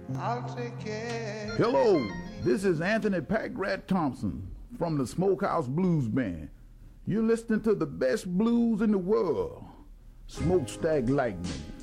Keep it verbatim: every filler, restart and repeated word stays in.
I'll take care. Hello, this is Anthony Packrat Thompson from the Smokehouse Blues Band. You're listening to the best blues in the world, Smokestack Lightning.